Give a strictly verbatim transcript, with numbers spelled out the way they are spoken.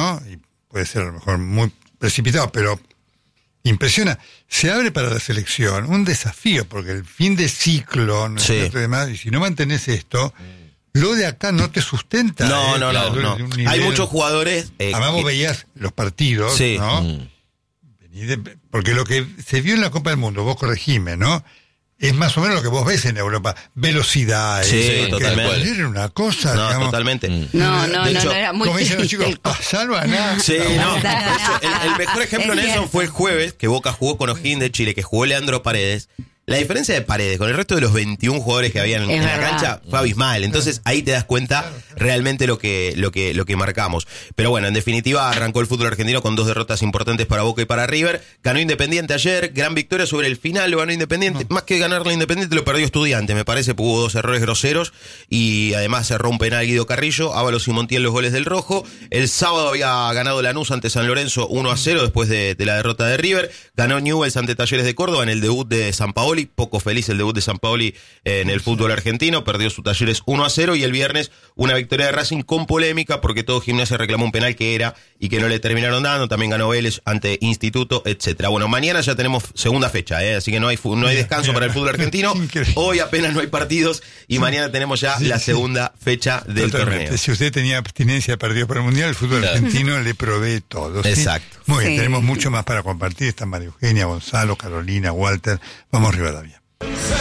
¿no? Y puede ser a lo mejor muy precipitado, pero impresiona. Se abre para la selección un desafío, porque el fin de ciclo, ¿no? Sí. Y demás, y si no mantenés esto, lo de acá no te sustenta. No, ¿eh? no, no, Claro, no. de un nivel- Hay muchos jugadores. Eh, Además vos que- veías los partidos, Sí. ¿no? Mm. Vení de- Porque lo que se vio en la Copa del Mundo, vos corregime, ¿no? Es más o menos lo que vos ves en Europa. Velocidad. Sí, eh, que totalmente. Era una cosa, No, digamos. totalmente. Mm. No, no, De no, hecho, no, era muy Como dicen los chicos, difícil. pasalo a nada. Sí, no. No, no, no. El, el mejor ejemplo Es en eso cierto. fue el jueves, que Boca jugó con O'Higgins de Chile, que jugó Leandro Paredes. La diferencia de Paredes con el resto de los veintiún jugadores que habían Es en la verdad. cancha fue abismal. Entonces ahí te das cuenta realmente lo que, lo que, lo que marcamos. Pero bueno, en definitiva arrancó el fútbol argentino con dos derrotas importantes para Boca y para River. Ganó Independiente ayer, gran victoria sobre el final, lo ganó Independiente. Más que ganarle Independiente lo perdió Estudiantes, me parece, porque hubo dos errores groseros y además cerró un penal Guido Carrillo, Ábalos y Montiel los goles del Rojo. El sábado había ganado Lanús ante San Lorenzo uno a cero después de, de la derrota de River. Ganó Newell's ante Talleres de Córdoba en el debut de Sampaoli, poco feliz el debut de Sampaoli en el fútbol argentino, perdió su Talleres uno a cero y el viernes una victoria de Racing con polémica porque todo Gimnasia reclamó un penal que era y que no le terminaron dando, también ganó Vélez ante Instituto, etcétera. Bueno, mañana ya tenemos segunda fecha, ¿eh? Así que no hay fu- no hay descanso para el fútbol argentino, Increíble. hoy apenas no hay partidos y mañana tenemos ya Sí, la sí. segunda fecha del Totalmente. torneo. Si usted tenía abstinencia perdido para el Mundial, el fútbol Claro. argentino le provee todo. ¿sí? Exacto. Muy bien, Sí. tenemos mucho más para compartir. Están María Eugenia, Gonzalo, Carolina, Walter. Vamos, Rivadavia.